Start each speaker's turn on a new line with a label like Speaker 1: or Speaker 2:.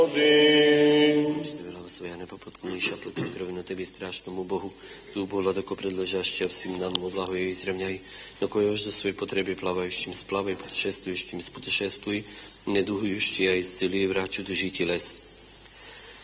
Speaker 1: Своja nepopotkunejšia plotnú krovinu Tebi strašnomu Bohu, tu bola doko predležašťa всім нам благое и изравняй, но кое ж за свои потребы плавающим сплавай, путешествующим спутешествуй, недугующий, а исцели и врачу дужите лес.